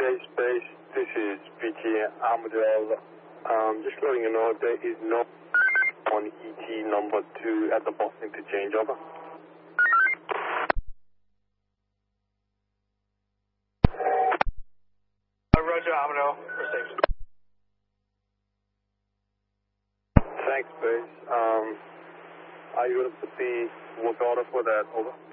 Okay, Space, this is BT Amador. Just letting you know there is no on ET number 2 at the bus interchange, over. Roger, Amador, received. Thanks, Space. Are you going to put the work order for that, over?